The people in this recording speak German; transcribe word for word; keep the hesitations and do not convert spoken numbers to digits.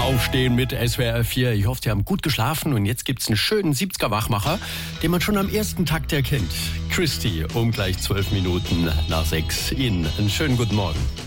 Aufstehen mit S W R vier. Ich hoffe, Sie haben gut geschlafen und jetzt gibt's einen schönen siebziger-Wachmacher, den man schon am ersten Takt erkennt. Christy um gleich zwölf Minuten nach sechs. Ihnen einen schönen guten Morgen.